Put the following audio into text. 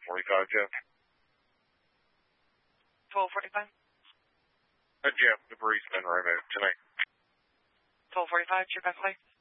12:45, Jeff. 12:45? Jeff, debris has been removed tonight. 12:45, your best way?